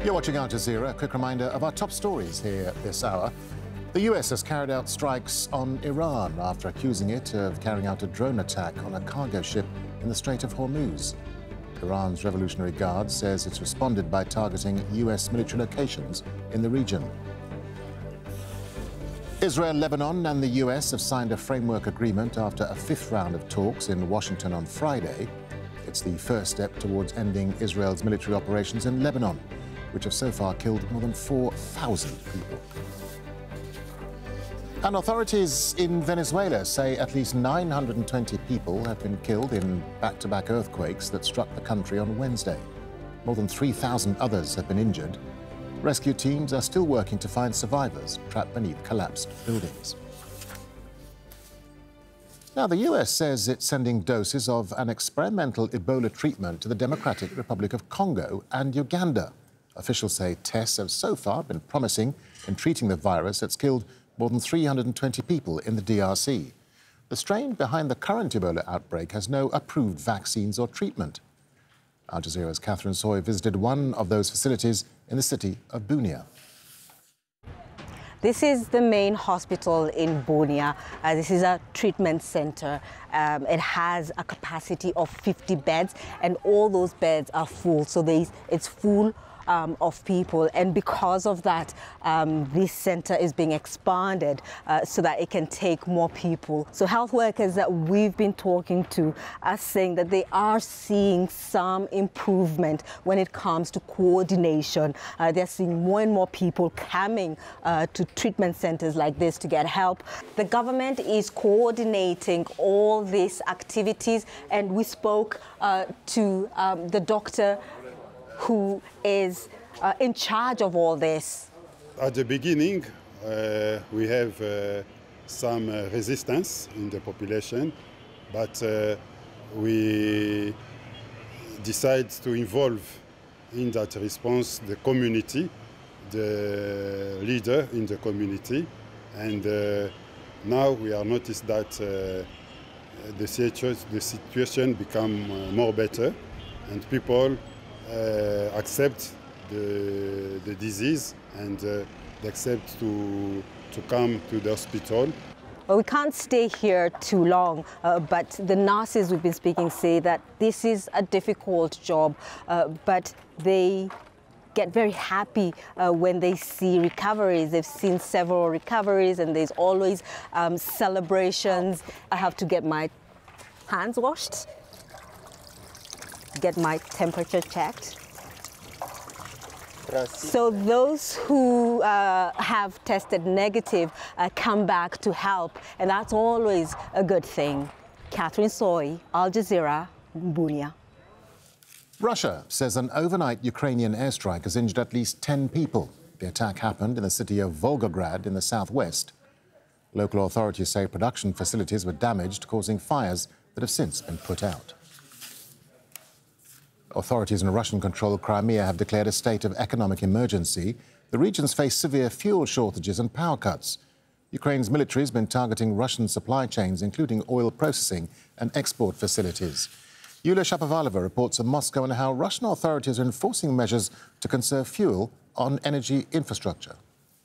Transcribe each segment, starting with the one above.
You're watching Al Jazeera. A quick reminder of our top stories here this hour. The US has carried out strikes on Iran after accusing it of carrying out a drone attack on a cargo ship in the Strait of Hormuz. Iran's Revolutionary Guard says it's responded by targeting US military locations in the region. Israel, Lebanon and the US have signed a framework agreement after a fifth round of talks in Washington on Friday. It's the first step towards ending Israel's military operations in Lebanon, which have so far killed more than 4,000 people. And authorities in Venezuela say at least 920 people have been killed in back-to-back earthquakes that struck the country on Wednesday. More than 3,000 others have been injured. Rescue teams are still working to find survivors trapped beneath collapsed buildings. Now, the US says it's sending doses of an experimental Ebola treatment to the Democratic Republic of Congo and Uganda. Officials say tests have so far been promising in treating the virus that's killed more than 320 people in the DRC. The strain behind the current Ebola outbreak has no approved vaccines or treatment. Al Jazeera's Catherine Soy visited one of those facilities in the city of Bunia. This is the main hospital in Bunia. This is a treatment center. It has a capacity of 50 beds, and all those beds are full. So it's full of people, and because of that, this center is being expanded so that it can take more people. So health workers that we've been talking to are saying that they are seeing some improvement when it comes to coordination. They're seeing more and more people coming to treatment centers like this to get help. The government is coordinating all these activities, and we spoke to the doctor who is in charge of all this. At the beginning, we have some resistance in the population, but we decide to involve in that response the community, the leader in the community, and now we are noticed that the situation become more better, and people accept the disease, and they accept to come to the hospital. Well, we can't stay here too long, but the nurses we've been speaking say that this is a difficult job, but they get very happy when they see recoveries. They've seen several recoveries, and there's always celebrations. I have to get my hands washed, get my temperature checked. So those who have tested negative come back to help, and that's always a good thing. Catherine Soy, Al Jazeera, Bunia. Russia says an overnight Ukrainian airstrike has injured at least 10 people. The attack happened in the city of Volgograd in the southwest. Local authorities say production facilities were damaged, causing fires that have since been put out. Authorities in Russian-controlled Crimea have declared a state of economic emergency. The regions face severe fuel shortages and power cuts. Ukraine's military has been targeting Russian supply chains, including oil processing and export facilities. Yulia Shapovalova reports from Moscow on how Russian authorities are enforcing measures to conserve fuel on energy infrastructure.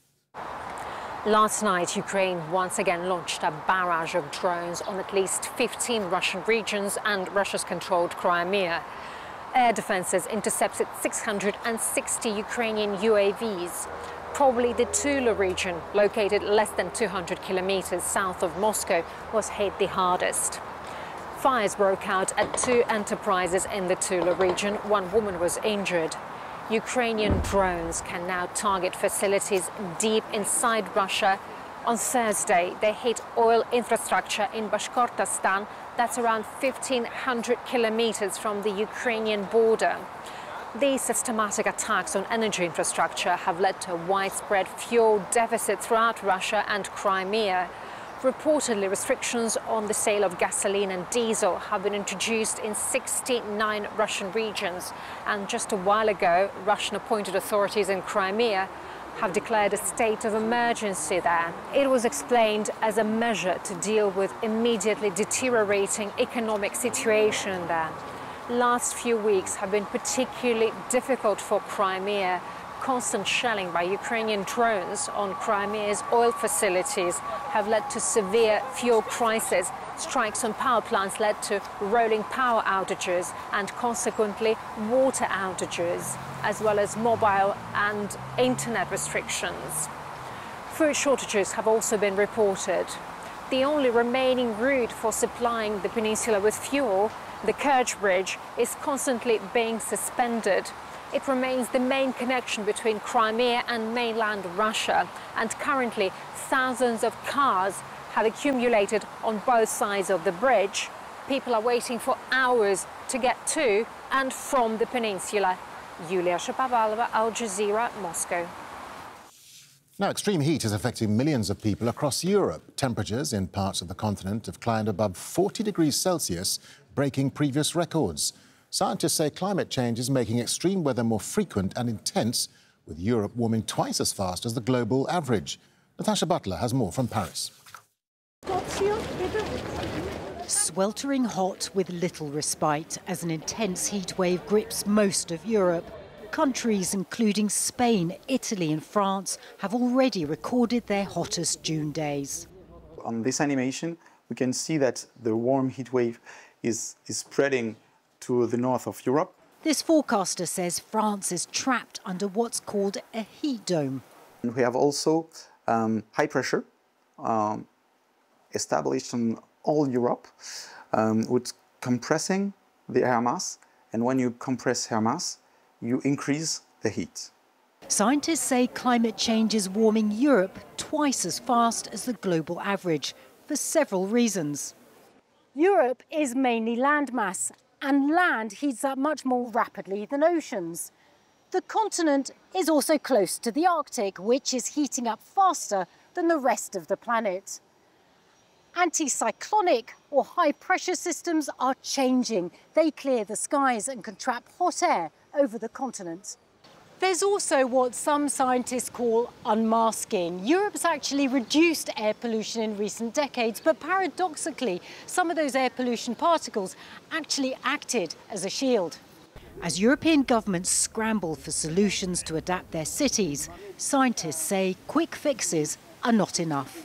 Last night, Ukraine once again launched a barrage of drones on at least 15 Russian regions and Russia's controlled Crimea. Air defenses intercepted 660 Ukrainian UAVs. Probably the Tula region, located less than 200 kilometers south of Moscow, was hit the hardest. Fires broke out at two enterprises in the Tula region. One woman was injured. Ukrainian drones can now target facilities deep inside Russia. On Thursday, they hit oil infrastructure in Bashkortostan. That's around 1,500 kilometers from the Ukrainian border. These systematic attacks on energy infrastructure have led to a widespread fuel deficit throughout Russia and Crimea. Reportedly, restrictions on the sale of gasoline and diesel have been introduced in 69 Russian regions. And just a while ago, Russian-appointed authorities in Crimea have declared a state of emergency there. It was explained as a measure to deal with immediately deteriorating economic situation there. Last few weeks have been particularly difficult for Crimea. constant shelling by Ukrainian drones on Crimea's oil facilities have led to severe fuel crisis. Strikes on power plants led to rolling power outages and consequently water outages, as well as mobile and internet restrictions. Food shortages have also been reported. The only remaining route for supplying the peninsula with fuel, the Kerch Bridge, is constantly being suspended. It remains the main connection between Crimea and mainland Russia, and currently thousands of cars have accumulated on both sides of the bridge. People are waiting for hours to get to and from the peninsula. Yulia Shapovalova, Al Jazeera, Moscow. Now, extreme heat is affecting millions of people across Europe. Temperatures in parts of the continent have climbed above 40 degrees Celsius, breaking previous records. Scientists say climate change is making extreme weather more frequent and intense, with Europe warming twice as fast as the global average. Natasha Butler has more from Paris. Sweltering hot with little respite as an intense heat wave grips most of Europe. Countries including Spain, Italy and France have already recorded their hottest June days. On this animation, we can see that the warm heat wave is spreading to the north of Europe. This forecaster says France is trapped under what's called a heat dome. And we have also high pressure established in all Europe, with compressing the air mass. And when you compress air mass, you increase the heat. Scientists say climate change is warming Europe twice as fast as the global average for several reasons. Europe is mainly landmass, and land heats up much more rapidly than oceans. The continent is also close to the Arctic, which is heating up faster than the rest of the planet. Anticyclonic or high-pressure systems are changing. They clear the skies and can trap hot air over the continent. There's also what some scientists call unmasking. Europe's actually reduced air pollution in recent decades, but paradoxically, some of those air pollution particles actually acted as a shield. As European governments scramble for solutions to adapt their cities, scientists say quick fixes are not enough.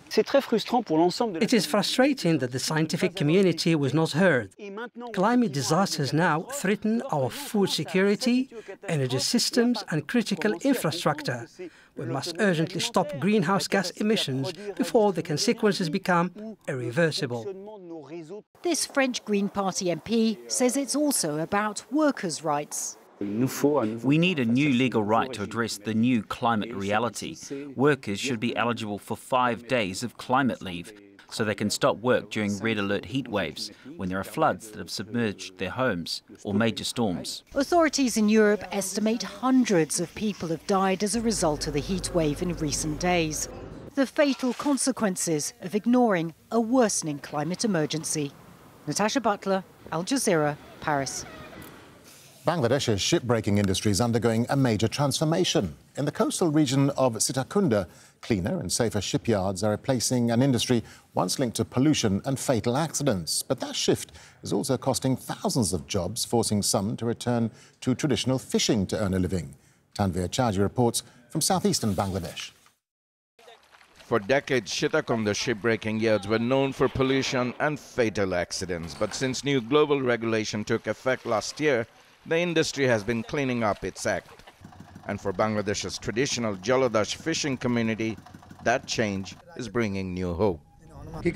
It is frustrating that the scientific community was not heard. Climate disasters now threaten our food security, energy systems and critical infrastructure. We must urgently stop greenhouse gas emissions before the consequences become irreversible. This French Green Party MP says it's also about workers' rights. We need a new legal right to address the new climate reality. Workers should be eligible for 5 days of climate leave so they can stop work during red alert heat waves when there are floods that have submerged their homes or major storms. Authorities in Europe estimate hundreds of people have died as a result of the heat wave in recent days. The fatal consequences of ignoring a worsening climate emergency. Natasha Butler, Al Jazeera, Paris. Bangladesh's shipbreaking industry is undergoing a major transformation. In the coastal region of Sitakunda, cleaner and safer shipyards are replacing an industry once linked to pollution and fatal accidents. But that shift is also costing thousands of jobs, forcing some to return to traditional fishing to earn a living. Tanveer Chaji reports from southeastern Bangladesh. For decades, Sitakunda shipbreaking yards were known for pollution and fatal accidents. But since new global regulation took effect last year, the industry has been cleaning up its act. And for Bangladesh's traditional Jolodash fishing community, that change is bringing new hope. In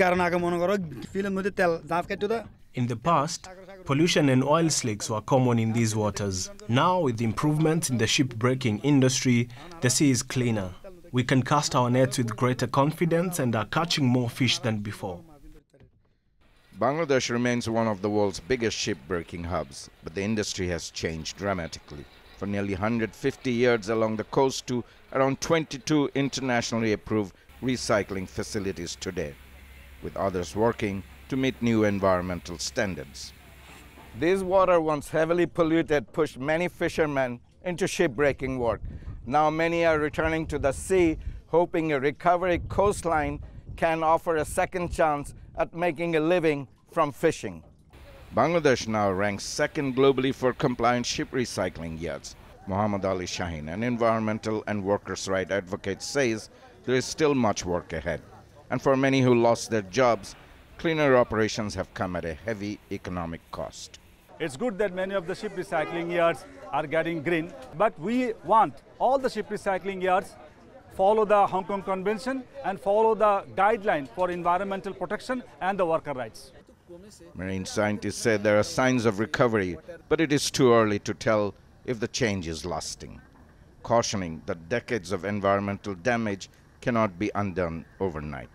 the past, pollution and oil slicks were common in these waters. Now, with the improvements in the shipbreaking industry, the sea is cleaner. We can cast our nets with greater confidence and are catching more fish than before. Bangladesh remains one of the world's biggest shipbreaking hubs, but the industry has changed dramatically. For nearly 150 years along the coast to around 22 internationally approved recycling facilities today, with others working to meet new environmental standards. This water, once heavily polluted, pushed many fishermen into shipbreaking work. Now many are returning to the sea, hoping a recovery coastline can offer a second chance at making a living from fishing. Bangladesh now ranks second globally for compliant ship recycling yards. Muhammad Ali Shaheen, an environmental and workers' rights advocate, says there is still much work ahead. And for many who lost their jobs, cleaner operations have come at a heavy economic cost. It's good that many of the ship recycling yards are getting green, but we want all the ship recycling yards follow the Hong Kong Convention and follow the guideline for environmental protection and the worker rights. Marine scientists say there are signs of recovery, but it is too early to tell if the change is lasting, cautioning that decades of environmental damage cannot be undone overnight.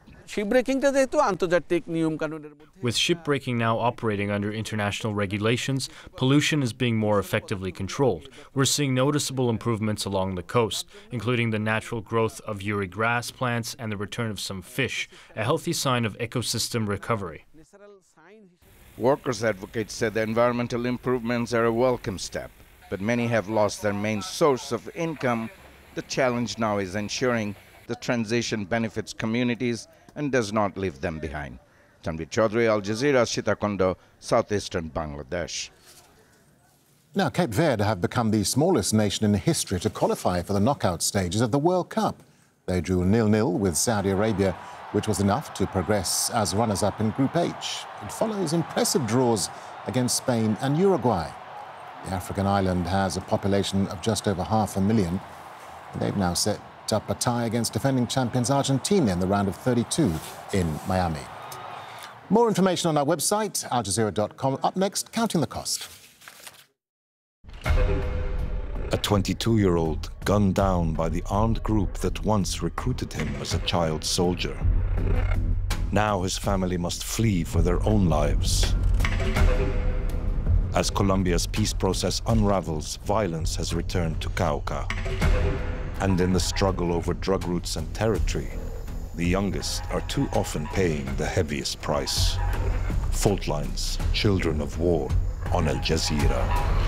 With shipbreaking now operating under international regulations, pollution is being more effectively controlled. We're seeing noticeable improvements along the coast, including the natural growth of Uri grass plants and the return of some fish, a healthy sign of ecosystem recovery. Workers' advocates said the environmental improvements are a welcome step, but many have lost their main source of income. The challenge now is ensuring the transition benefits communities and does not leave them behind. Tanvir Chaudhary, Al Jazeera, Sitakundo, southeastern Bangladesh. Now, Cape Verde have become the smallest nation in history to qualify for the knockout stages of the World Cup. They drew 0-0 with Saudi Arabia, which was enough to progress as runners-up in Group H. It follows impressive draws against Spain and Uruguay. The African island has a population of just over 500,000. They've now set up a tie against defending champions Argentina in the round of 32 in Miami. More information on our website, aljazeera.com. Up next, counting the cost. A 22-year-old gunned down by the armed group that once recruited him as a child soldier. Now his family must flee for their own lives. As Colombia's peace process unravels, violence has returned to Cauca. And in the struggle over drug routes and territory, the youngest are too often paying the heaviest price. Fault Lines, Children of War, on Al Jazeera.